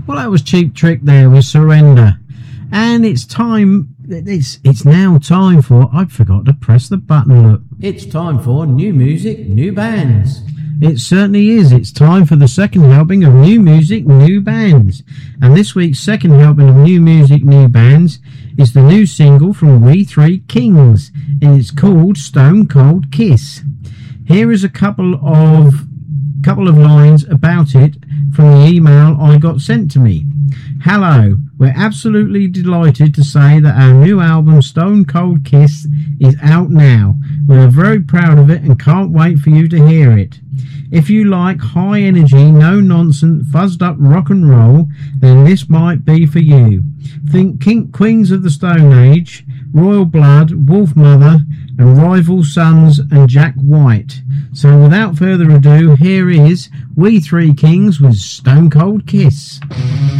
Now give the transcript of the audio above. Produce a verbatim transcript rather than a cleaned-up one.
Well, that was Cheap Trick there with Surrender. And it's time, it's it's now time for, I forgot to press the button, look. It's time for new music, new bands. It certainly is. It's time for the second helping of new music, new bands. And this week's second helping of new music, new bands is the new single from We Three Kings. And it's called Stone Cold Kiss. Here is a couple of couple of lines about it from the email I got sent to me. Hello, we're absolutely delighted to say that our new album Stone Cold Kiss is out now. We're very proud of it and can't wait for you to hear it. If you like high energy, no nonsense, fuzzed up rock and roll, then this might be for you. Think King Queens of the Stone Age, Royal Blood, Wolf Mother, and Rival Sons and Jack White. So without further ado, here is We Three Kings with Stone Cold Kiss.